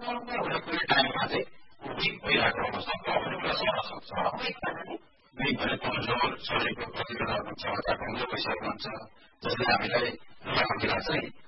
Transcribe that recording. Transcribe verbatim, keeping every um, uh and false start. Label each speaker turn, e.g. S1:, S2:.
S1: अर्को हुने कुनै टाइममा चाहिँ विक भइरहेको अवस्था पनि कुरा सर्न सक्छ विक भने कमजोर शरीरको प्रतिरोधक क्षमता कमजोर भइसकेको हुन्छ जसले हामीलाई बेला चाहिँ